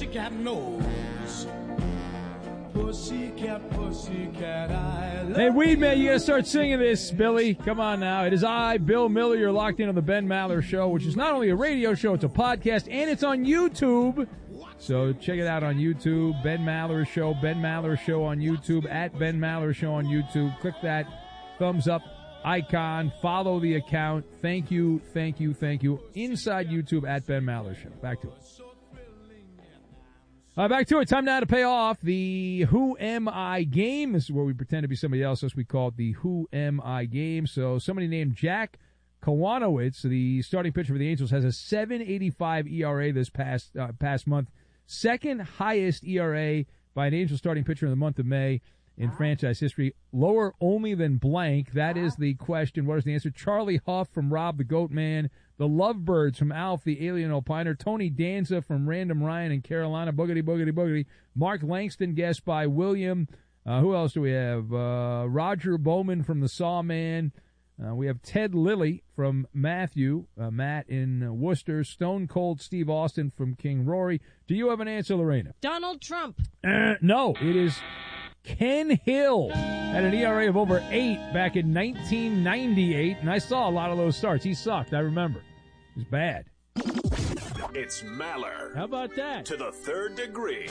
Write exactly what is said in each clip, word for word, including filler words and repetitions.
pussycat knows. Pussycat, pussycat, I love Hey, Weed Man, you gotta start singing this, Billy. Come on now. It is I, Bill Miller. You're locked in on the Ben Maller Show, which is not only a radio show, it's a podcast, and it's on YouTube. So check it out on YouTube. Ben Maller Show, Ben Maller Show on YouTube, at Ben Maller Show on YouTube. Click that thumbs up icon. Follow the account. Thank you, thank you, thank you. Inside YouTube, at Ben Maller Show. Back to it. Uh, back to it. Time now to pay off the Who Am I game. This is where we pretend to be somebody else. As we call it the Who Am I game. So somebody named Jack Kawanowitz, the starting pitcher for the Angels, has a seven eighty-five E R A this past uh, past month. Second highest E R A by an Angels starting pitcher in the month of May in franchise history. Lower only than blank. That is the question. What is the answer? Charlie Huff from Rob the Goat Man. The Lovebirds from Alf the Alien Opiner. Tony Danza from Random Ryan in Carolina. Boogity, boogity, boogity. Mark Langston, guest by William. Uh, who else do we have? Uh, Roger Bowman from the Sawman. Uh, we have Ted Lilly from Matthew. Uh, Matt in uh, Worcester. Stone Cold Steve Austin from King Rory. Do you have an answer, Lorena? Donald Trump. Uh, no, it is Ken Hill. Had an E R A of over eight back in nineteen ninety-eight, and I saw a lot of those starts. He sucked, I remember. He was bad. It's Maller. How about that? To the third degree.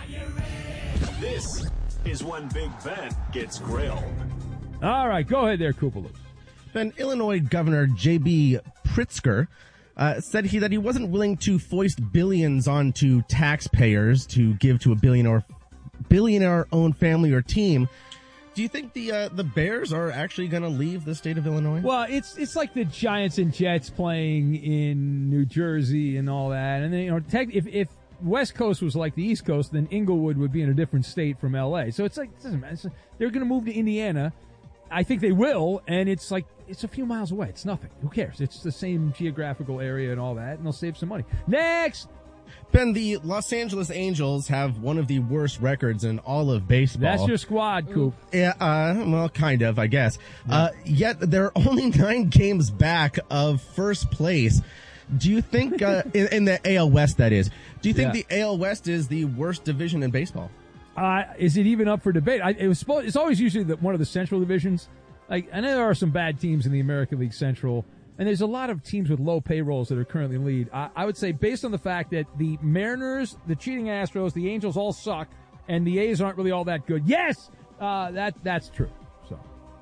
This is when Big Ben gets grilled. All right, go ahead there, Koopaloo. Ben, Illinois Governor J B Pritzker uh, said he that he wasn't willing to foist billions onto taxpayers to give to a billionaire billionaire-owned family or team. Do you think the uh, the Bears are actually going to leave the state of Illinois? Well, it's it's like the Giants and Jets playing in New Jersey and all that. And then, you know, tech, if if West Coast was like the East Coast, then Inglewood would be in a different state from L A. So it's like, it doesn't matter. It's, they're going to move to Indiana. I think they will, and it's like, it's a few miles away. It's nothing. Who cares? It's the same geographical area and all that, and they'll save some money. Next! Ben, the Los Angeles Angels have one of the worst records in all of baseball. That's your squad, Coop. Yeah, uh, well, kind of, I guess. Yeah. Uh, yet they're only nine games back of first place. Do you think, uh, in, in the A L West, that is, do you think yeah. the A L West is the worst division in baseball? Uh, is it even up for debate? I, it was supposed, it's always usually the, one of the Central divisions. Like, I know there are some bad teams in the American League Central, and there's a lot of teams with low payrolls that are currently in the lead. I, I would say, based on the fact that the Mariners, the cheating Astros, the Angels all suck, and the A's aren't really all that good. Yes, uh, that that's true. So,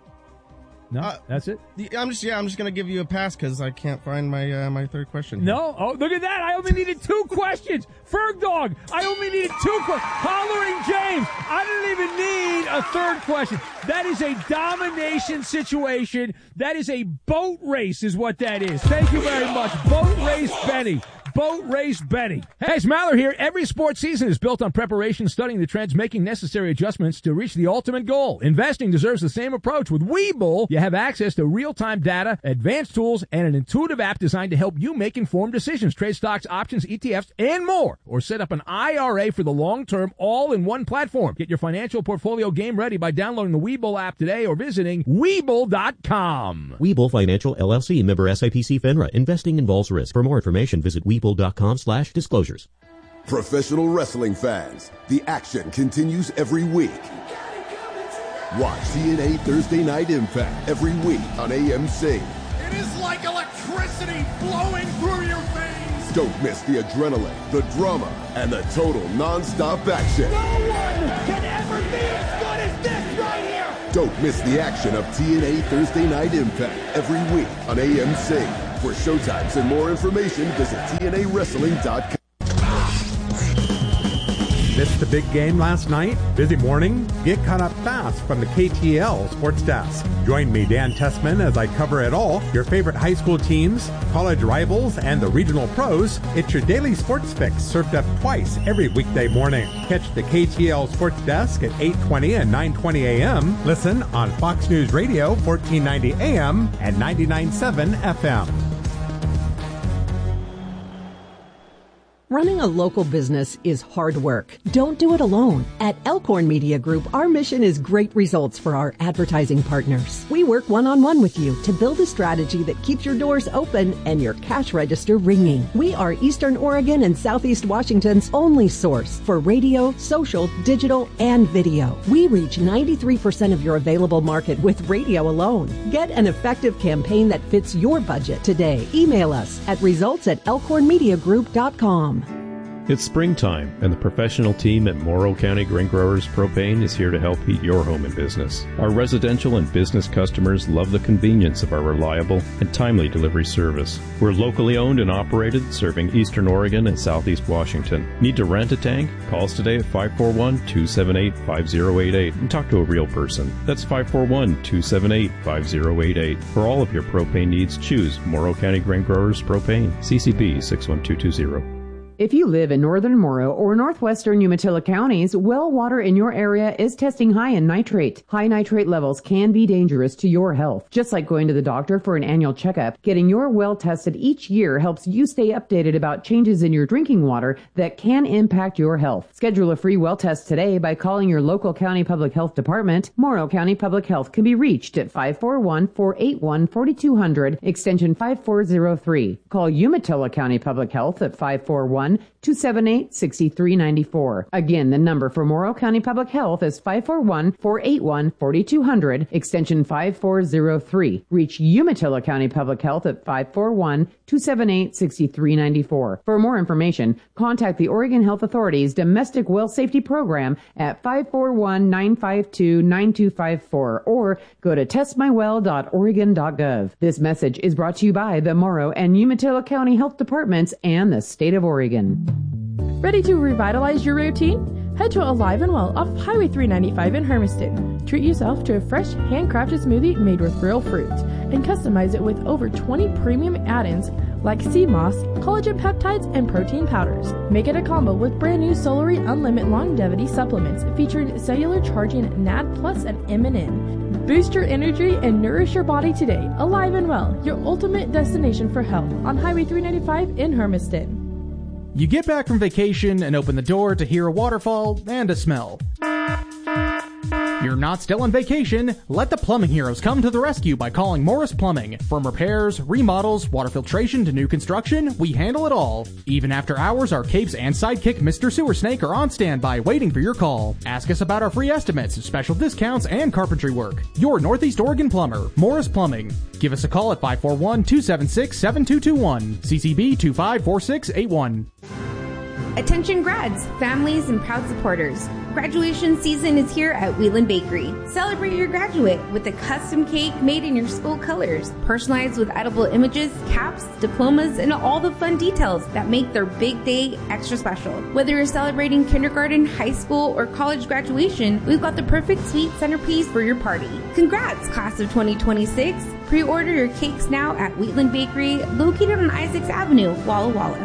no, uh, that's it. I'm just yeah, I'm just gonna give you a pass because I can't find my uh, my third question here. No, oh look at that! I only needed two questions. Ferg Dog, I only needed two questions. Hollering James, I didn't even need a third question. That is a domination situation. That is a boat race, is what that is. Thank you very much, Boat Race Benny. Boat Race Benny. Hey, it's Maller here. Every sports season is built on preparation, studying the trends, making necessary adjustments to reach the ultimate goal. Investing deserves the same approach. With Webull, you have access to real-time data, advanced tools, and an intuitive app designed to help you make informed decisions. Trade stocks, options, E T Fs, and more. Or set up an I R A for the long term, all in one platform. Get your financial portfolio game ready by downloading the Webull app today or visiting Webull dot com. Webull Financial, L L C, member S I P C FINRA. Investing involves risk. For more information, visit Webull. Webull.com slash disclosures. Professional wrestling fans, the action continues every week. Watch T N A Thursday Night Impact every week on A M C. It is like electricity flowing through your veins. Don't miss the adrenaline, the drama, and the total non-stop action. No one can ever be as good as this right here. Don't miss the action of T N A Thursday Night Impact every week on A M C. For showtimes and more information, visit T N A wrestling dot com. Missed the big game last night? Busy morning? Get caught up fast from the K T L Sports Desk. Join me, Dan Tessman, as I cover it all. Your favorite high school teams, college rivals, and the regional pros. It's your daily sports fix served up twice every weekday morning. Catch the K T L Sports Desk at eight twenty and nine twenty a.m. Listen on Fox News Radio, fourteen ninety A M and ninety-nine point seven F M. Running a local business is hard work. Don't do it alone. At Elkhorn Media Group, our mission is great results for our advertising partners. We work one-on-one with you to build a strategy that keeps your doors open and your cash register ringing. We are Eastern Oregon and Southeast Washington's only source for radio, social, digital, and video. We reach ninety-three percent of your available market with radio alone. Get an effective campaign that fits your budget today. Email us at results at elkhorn media group dot com. It's springtime, and the professional team at Morrow County Grain Growers Propane is here to help heat your home and business. Our residential and business customers love the convenience of our reliable and timely delivery service. We're locally owned and operated, serving Eastern Oregon and Southeast Washington. Need to rent a tank? Call us today at five four one, two seven eight, five zero eight eight and talk to a real person. That's five four one, two seven eight, five zero eight eight. For all of your propane needs, choose Morrow County Grain Growers Propane, C C B six one two two zero. If you live in northern Morrow or northwestern Umatilla counties, well water in your area is testing high in nitrate. High nitrate levels can be dangerous to your health. Just like going to the doctor for an annual checkup, getting your well tested each year helps you stay updated about changes in your drinking water that can impact your health. Schedule a free well test today by calling your local county public health department. Morrow County Public Health can be reached at five four one, four eight one, four two zero zero, extension five four zero three. Call Umatilla County Public Health at five four one, two seven eight, six three nine four. Again, the number for Morrow County Public Health is five four one, four eight one, four two zero zero, extension five four zero three. Reach Umatilla County Public Health at five four one, two seven eight, six three nine four. For more information, contact the Oregon Health Authority's Domestic Well Safety Program at five four one, nine five two, nine two five four or go to test my well dot oregon dot gov. This message is brought to you by the Morrow and Umatilla County Health Departments and the State of Oregon. Ready to revitalize your routine? Head to Alive and Well off Highway three ninety-five in Hermiston. Treat yourself to a fresh, handcrafted smoothie made with real fruit and customize it with over twenty premium add-ins like sea moss, collagen peptides, and protein powders. Make it a combo with brand new Solary Unlimited Longevity supplements featuring cellular charging N A D Plus and M and N. Boost your energy and nourish your body today. Alive and Well, your ultimate destination for health on Highway three ninety-five in Hermiston. You get back from vacation and open the door to hear a waterfall and a smell. You're not still on vacation. Let the plumbing heroes come to the rescue by calling Morris Plumbing. From repairs, remodels, water filtration to new construction, we handle it all. Even after hours, our capes and sidekick Mister Sewer Snake are on standby waiting for your call. Ask us about our free estimates, special discounts, and carpentry work. Your Northeast Oregon plumber, Morris Plumbing. Give us a call at five four one, two seven six, seven two two one, C C B two five four six eight one. Attention grads, families, and proud supporters. Graduation season is here at Wheatland Bakery. Celebrate your graduate with a custom cake made in your school colors, personalized with edible images, caps, diplomas, and all the fun details that make their big day extra special. Whether you're celebrating kindergarten, high school, or college graduation, we've got the perfect sweet centerpiece for your party. Congrats, class of twenty twenty-six. Pre-order your cakes now at Wheatland Bakery, located on Isaacs Avenue, Walla Walla.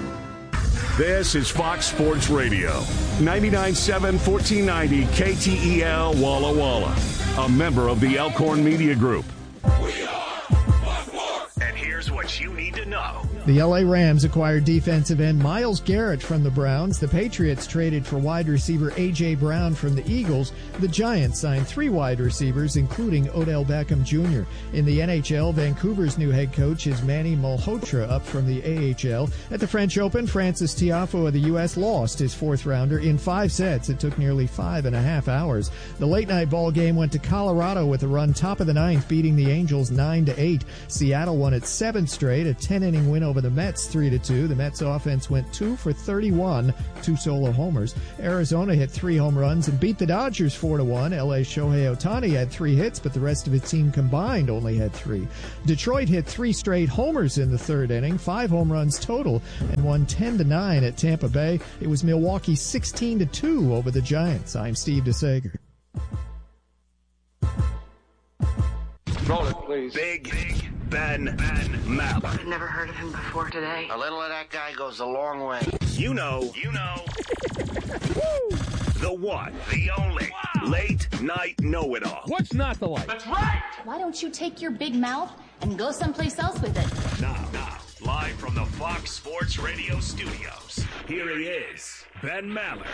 This is Fox Sports Radio, ninety-nine point seven, fourteen ninety K T E L Walla Walla, a member of the Elkhorn Media Group. We are Fox Sports. And here's what you need to know. The L A Rams acquired defensive end Myles Garrett from the Browns. The Patriots traded for wide receiver A J. Brown from the Eagles. The Giants signed three wide receivers, including Odell Beckham Junior In the N H L, Vancouver's new head coach is Manny Malhotra, up from the A H L. At the French Open, Francis Tiafoe of the U S lost his fourth rounder in five sets. It took nearly five and a half hours. The late-night ball game went to Colorado with a run top of the ninth, beating the Angels nine to eight. Seattle won its seventh straight, a ten-inning win over the Mets three to two. The Mets offense went two for thirty-one, two solo homers. Arizona hit three home runs and beat the Dodgers four to one. L A's Shohei Ohtani had three hits, but the rest of its team combined only had three. Detroit hit three straight homers in the third inning, five home runs total, and won ten to nine at Tampa Bay. It was Milwaukee sixteen to two over the Giants. I'm Steve DeSager. Roll it, please. Big, Big Ben, Ben Maller. I've never heard of him before today. A little of that guy goes a long way. You know, you know, the one, the only, wow. Late night know-it-all. What's not the like? That's right. Why don't you take your big mouth and go someplace else with it? Now, now, live Live from the Fox Sports Radio studios, here he is, Ben Maller.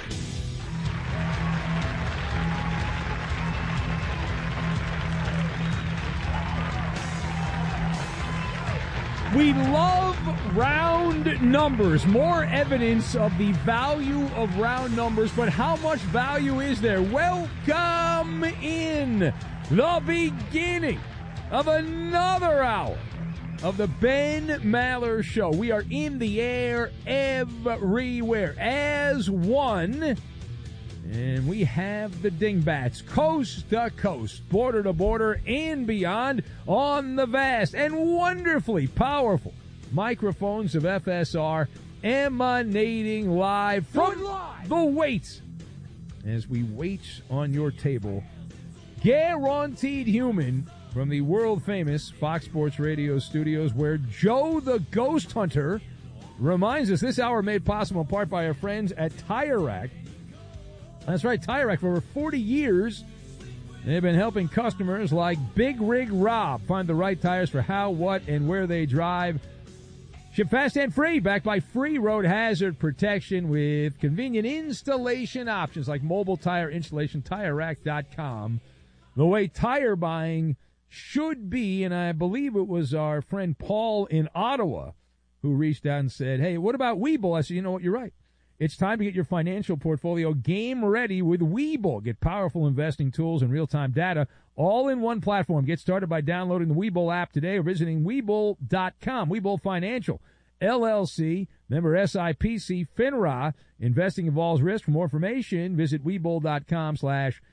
We love round numbers. More evidence of the value of round numbers, but how much value is there? Welcome in the beginning of another hour of the Ben Maller Show. We are in the air everywhere as one. And we have the Dingbats coast to coast, border to border, and beyond on the vast and wonderfully powerful microphones of F S R emanating live from live. the weights as we wait on your table. Guaranteed human from the world-famous Fox Sports Radio studios, where Joe the Ghost Hunter reminds us this hour made possible in part by our friends at Tire Rack. That's right, Tire Rack. For over forty years, they've been helping customers like Big Rig Rob find the right tires for how, what, and where they drive. Ship fast and free, backed by free road hazard protection with convenient installation options like mobile tire installation, tire rack dot com. The way tire buying should be, and I believe it was our friend Paul in Ottawa who reached out and said, hey, what about Webull? I said, you know what, you're right. It's time to get your financial portfolio game ready with Webull. Get powerful investing tools and real-time data all in one platform. Get started by downloading the Webull app today or visiting Webull dot com. Webull Financial, L L C, member S I P C, FINRA. Investing involves risk. For more information, visit Webull dot com slash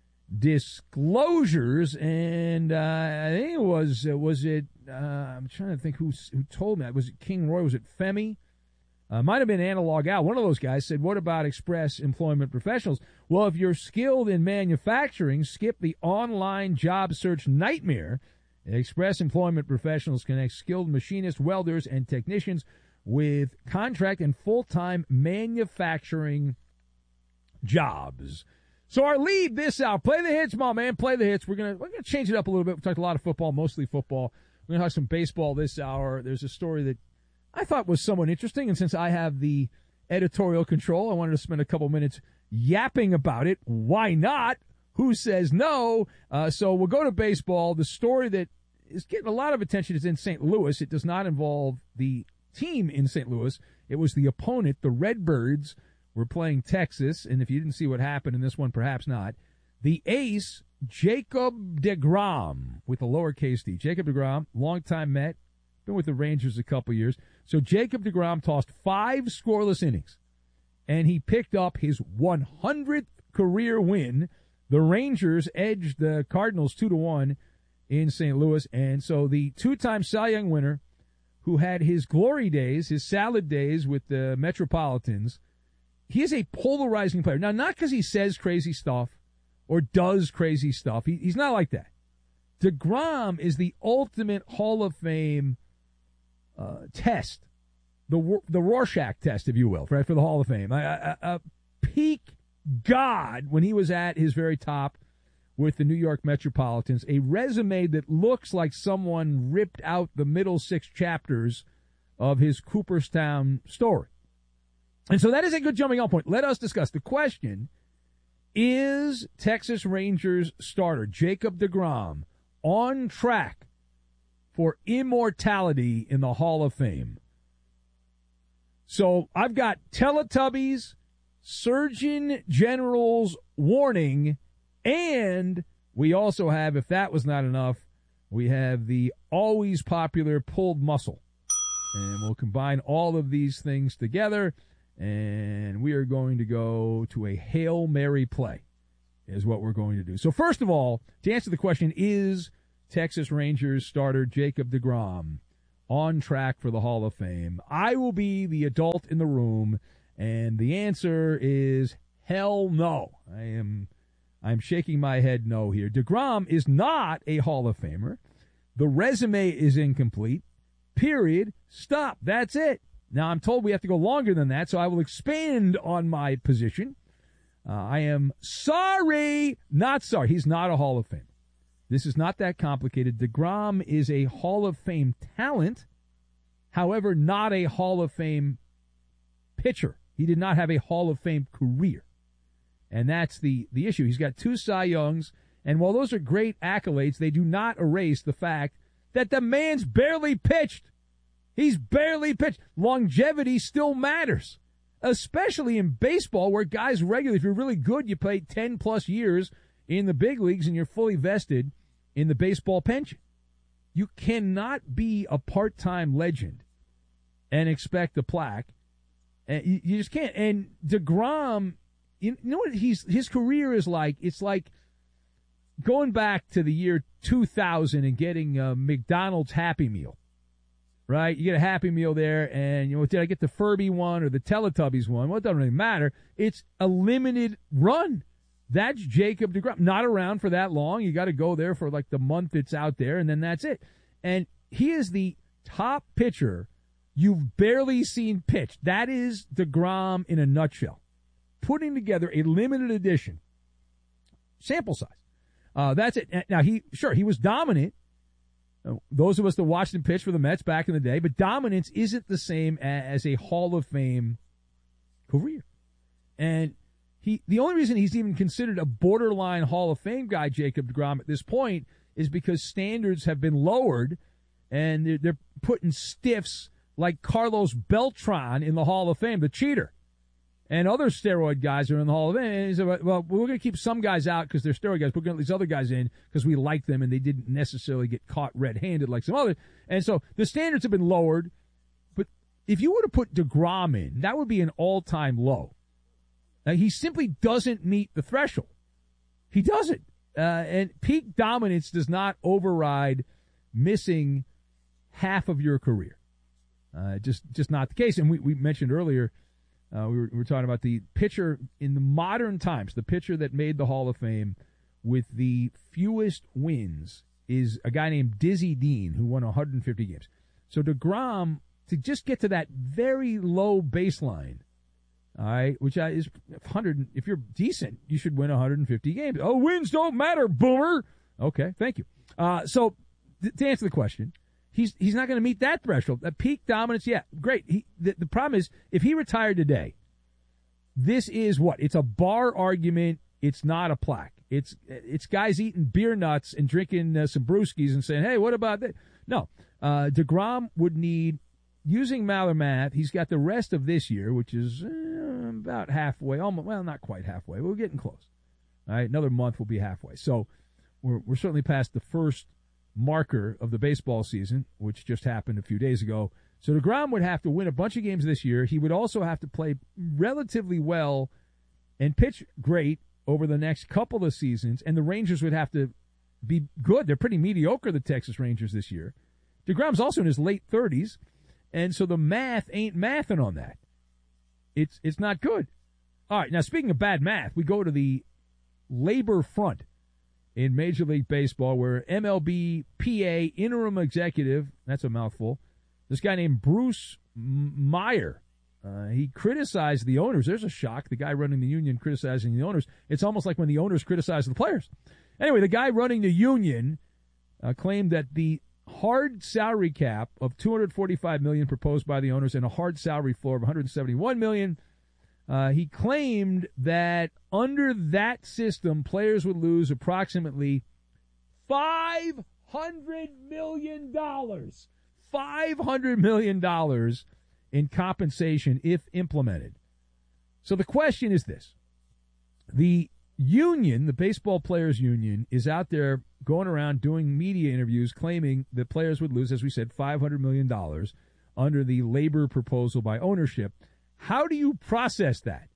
disclosures. And uh, I think it was, uh, was it, uh, I'm trying to think who, who told me that. Was it King Roy? Was it Femi? Uh, might have been Analog Al. One of those guys said, what about Express Employment Professionals? Well, if you're skilled in manufacturing, skip the online job search nightmare. Express Employment Professionals connects skilled machinists, welders, and technicians with contract and full-time manufacturing jobs. So our lead this hour, play the hits, my man, play the hits. We're going we're gonna change it up a little bit. We talked a lot of football, mostly football. We're going to talk some baseball this hour. There's a story that I thought was somewhat interesting, and since I have the editorial control, I wanted to spend a couple minutes yapping about it. Why not? Who says no? Uh, so we'll go to baseball. The story that is getting a lot of attention is in Saint Louis. It does not involve the team in Saint Louis. It was the opponent. The Redbirds were playing Texas, and if you didn't see what happened in this one, perhaps not. The ace, Jacob deGrom, with a lowercase d. Jacob deGrom, longtime Met, been with the Rangers a couple years. So Jacob deGrom tossed five scoreless innings, and he picked up his one hundredth career win. The Rangers edged the Cardinals two to one in Saint Louis, and so the two-time Cy Young winner, who had his glory days, his salad days with the Metropolitans, he is a polarizing player. Now, not because he says crazy stuff or does crazy stuff. He, he's not like that. deGrom is the ultimate Hall of Fame Uh, test, the the Rorschach test, if you will, right, for the Hall of Fame. A, a, a peak god when he was at his very top with the New York Metropolitans. A resume that looks like someone ripped out the middle six chapters of his Cooperstown story. And so that is a good jumping off point. Let us discuss the question: is Texas Rangers starter Jacob deGrom on track for immortality in the Hall of Fame? So I've got Teletubbies, Surgeon General's warning, and we also have, if that was not enough, we have the always popular pulled muscle. And we'll combine all of these things together, and we are going to go to a Hail Mary play, is what we're going to do. So first of all, to answer the question, is Texas Rangers starter Jacob deGrom on track for the Hall of Fame? I will be the adult in the room, and the answer is hell no. I am I'm shaking my head no here. deGrom is not a Hall of Famer. The resume is incomplete. Period. Stop. That's it. Now, I'm told we have to go longer than that, so I will expand on my position. Uh, I am sorry, not sorry. He's not a Hall of Famer. This is not that complicated. deGrom is a Hall of Fame talent. However, not a Hall of Fame pitcher. He did not have a Hall of Fame career. And that's the, the issue. He's got two Cy Youngs, and while those are great accolades, they do not erase the fact that the man's barely pitched. He's barely pitched. Longevity still matters, especially in baseball where guys regularly, if you're really good, you play ten plus years in the big leagues and you're fully vested in the baseball pension. You cannot be a part-time legend and expect a plaque. And you, you just can't. And DeGrom, you know what he's his career is like? It's like going back to the year two thousand and getting a McDonald's Happy Meal, right? You get a Happy Meal there, and you know, did I get the Furby one or the Teletubbies one? Well, it doesn't really matter. It's a limited run. That's Jacob DeGrom. Not around for that long. You got to go there for like the month it's out there, and then that's it. And he is the top pitcher you've barely seen pitch. That is DeGrom in a nutshell. Putting together a limited edition sample size. Uh, that's it. Now, he sure, he was dominant. Those of us that watched him pitch for the Mets back in the day, but dominance isn't the same as a Hall of Fame career. And he, the only reason he's even considered a borderline Hall of Fame guy, Jacob DeGrom, at this point is because standards have been lowered and they're, they're putting stiffs like Carlos Beltran in the Hall of Fame, the cheater. And other steroid guys are in the Hall of Fame. And he said, well, we're going to keep some guys out because they're steroid guys. We're going to let these other guys in because we like them and they didn't necessarily get caught red-handed like some others. And so the standards have been lowered. But if you were to put DeGrom in, that would be an all-time low. Now, he simply doesn't meet the threshold. He doesn't. Uh, and peak dominance does not override missing half of your career. Uh, just just not the case. And we, we mentioned earlier, uh, we, were, we were talking about the pitcher in the modern times, the pitcher that made the Hall of Fame with the fewest wins is a guy named Dizzy Dean, who won one hundred fifty games. So DeGrom, to just get to that very low baseline, all right, which is one hundred, if you're decent, you should win one hundred fifty games. Oh, wins don't matter, boomer. Okay, thank you. Uh, so th- to answer the question, He's he's not going to meet that threshold. That peak dominance, yeah, great. He, the, the problem is, if he retired today, this is what? It's a bar argument. It's not a plaque. It's it's guys eating beer nuts and drinking uh, some brewskis and saying, hey, what about that? No. Uh, DeGrom would need, using Maller math, he's got the rest of this year, which is uh, about halfway. Almost, well, not quite halfway. We're getting close. All right, another month will be halfway. So we're we're certainly past the first marker of the baseball season, which just happened a few days ago. So DeGrom would have to win a bunch of games this year. He would also have to play relatively well and pitch great over the next couple of seasons, and the Rangers would have to be good. They're pretty mediocre, the Texas Rangers, this year. DeGrom's also in his late thirties, and so the math ain't mathing on that. It's it's not good. All right, now speaking of bad math, we go to the labor front in Major League Baseball, where M L B P A interim executive, that's a mouthful, this guy named Bruce Meyer, uh, he criticized the owners. There's a shock. The guy running the union criticizing the owners. It's almost like when the owners criticize the players. Anyway, the guy running the union uh, claimed that the hard salary cap of two hundred forty-five million dollars proposed by the owners and a hard salary floor of one hundred seventy-one million dollars, Uh, he claimed that under that system, players would lose approximately five hundred million dollars. five hundred million dollars in compensation if implemented. So the question is this. The union, the baseball players union, is out there going around doing media interviews claiming that players would lose, as we said, five hundred million dollars under the labor proposal by ownership. How do you process that?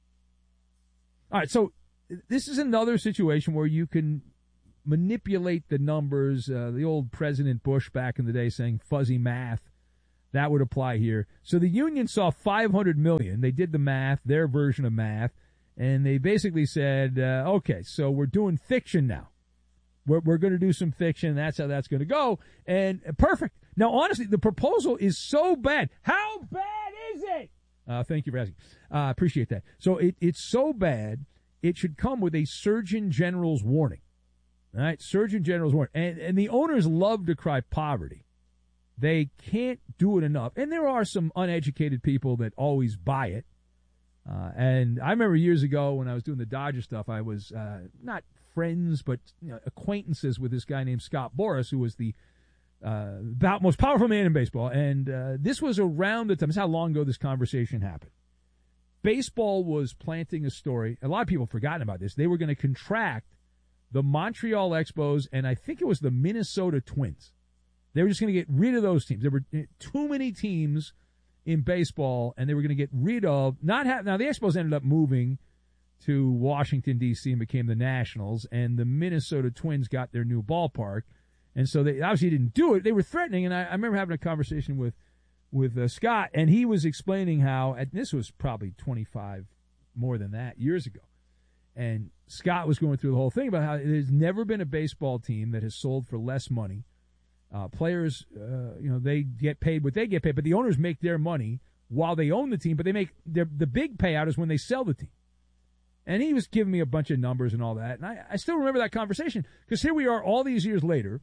All right, so this is another situation where you can manipulate the numbers. Uh, the old President Bush back in the day saying fuzzy math, that would apply here. So the union saw five hundred million dollars. They did the math, their version of math, and they basically said, uh, okay, so we're doing fiction now. We're, we're going to do some fiction. That's how that's going to go. And uh, perfect. Now, honestly, the proposal is so bad. How bad is it? Uh, thank you for asking. I uh, appreciate that. So it, it's so bad, it should come with a Surgeon General's warning. All right, Surgeon General's warning. And, and the owners love to cry poverty. They can't do it enough. And there are some uneducated people that always buy it. Uh, and I remember years ago when I was doing the Dodger stuff, I was uh, not friends, but you know, acquaintances with this guy named Scott Boras, who was the uh, about most powerful man in baseball. And uh, this was around the time, this is how long ago this conversation happened. Baseball was planting a story. A lot of people have forgotten about this. They were going to contract the Montreal Expos, and I think it was the Minnesota Twins. They were just going to get rid of those teams. There were too many teams in baseball, and they were going to get rid of not have. Now the Expos ended up moving to Washington D C and became the Nationals, and the Minnesota Twins got their new ballpark, and so they obviously didn't do it. They were threatening, and I, I remember having a conversation with with uh, Scott, and he was explaining how, and this was probably twenty-five more than that years ago, and Scott was going through the whole thing about how there's never been a baseball team that has sold for less money. Uh, players, uh, you know, they get paid what they get paid, but the owners make their money while they own the team, but they make their, the big payout is when they sell the team. And he was giving me a bunch of numbers and all that, and I, I still remember that conversation, because here we are all these years later,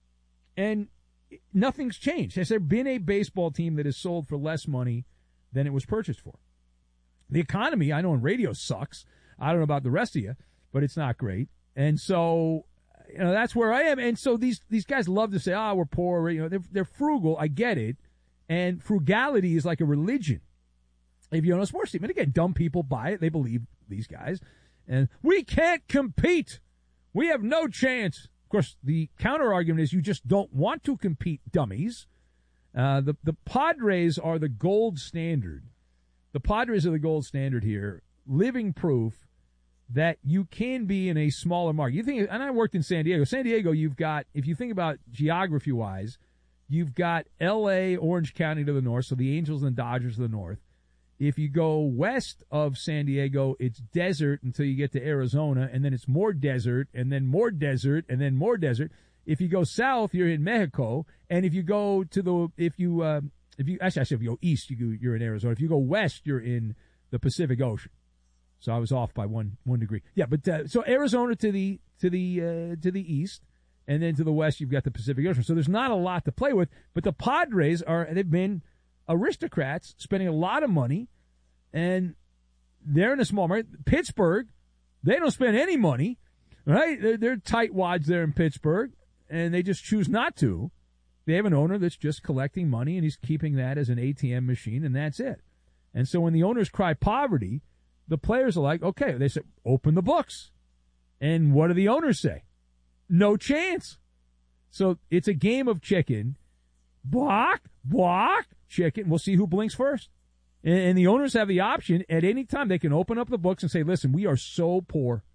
and nothing's changed. Has there been a baseball team that has sold for less money than it was purchased for? The economy, I know in radio sucks. I don't know about the rest of you, but it's not great. And so, you know, that's where I am. And so these these guys love to say, "Ah, oh, we're poor." You know, they're they're frugal. I get it. And frugality is like a religion. If you own a sports team, and again, dumb people buy it. They believe these guys, and we can't compete. We have no chance. Of course, the counter argument is you just don't want to compete, dummies. Uh, the the Padres are the gold standard. The Padres are the gold standard here, living proof that you can be in a smaller market. You think, and I worked in San Diego. San Diego, you've got, if you think about geography-wise, you've got L A, Orange County to the north, so the Angels and the Dodgers to the north. If you go west of San Diego, it's desert until you get to Arizona, and then it's more desert, and then more desert, and then more desert. If you go south, you're in Mexico, and if you go to the, if you, uh, if you, actually, I said if you go east, you go, you're in Arizona. If you go west, you're in the Pacific Ocean. So I was off by one one degree. Yeah, but uh, so Arizona to the to the uh, to the east, and then to the west you've got the Pacific Ocean. So there's not a lot to play with. But the Padres are they've been aristocrats, spending a lot of money, and they're in a small market. Pittsburgh, they don't spend any money, right? They're, they're tightwads there in Pittsburgh, and they just choose not to. They have an owner that's just collecting money, and he's keeping that as an A T M machine, and that's it. And so when the owners cry poverty, the players are like, okay, they say, open the books. And what do the owners say? No chance. So it's a game of chicken. Block, block, chicken. We'll see who blinks first. And, and the owners have the option at any time. They can open up the books and say, listen, we are so poor.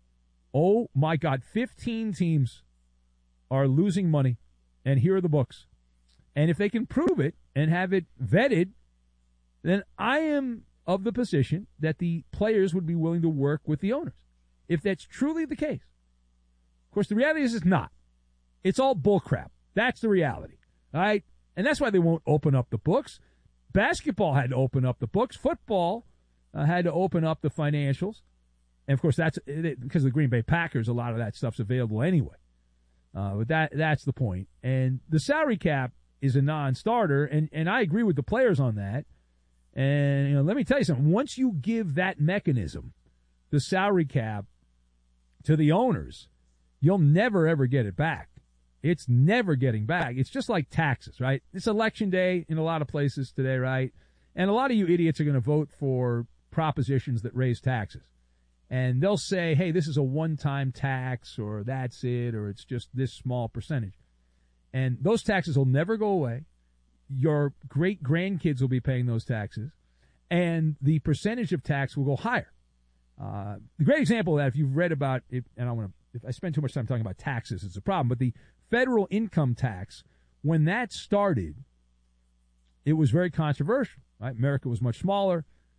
Oh, my God, fifteen teams are losing money, and here are the books. And if they can prove it and have it vetted, then I am of the position that the players would be willing to work with the owners, if that's truly the case. Of course, the reality is it's not. It's all bullcrap. That's the reality, all right? And that's why they won't open up the books. Basketball had to open up the books. Football uh, had to open up the financials. And, of course, that's because of the Green Bay Packers, a lot of that stuff's available anyway. Uh, but that that's the point. And the salary cap is a non-starter, and, and I agree with the players on that. And, you know, let me tell you something. Once you give that mechanism, the salary cap, to the owners, you'll never, ever get it back. It's never getting back. It's just like taxes, right? It's election day in a lot of places today, right? And a lot of you idiots are going to vote for propositions that raise taxes. And they'll say, hey, this is a one-time tax, or that's it, or it's just this small percentage. And those taxes will never go away. Your great-grandkids will be paying those taxes, and the percentage of tax will go higher. Uh, the great example of that, if you've read about it, and I want to, if I spend too much time talking about taxes, it's a problem, but the federal income tax, when that started, it was very controversial, right? America was much smaller.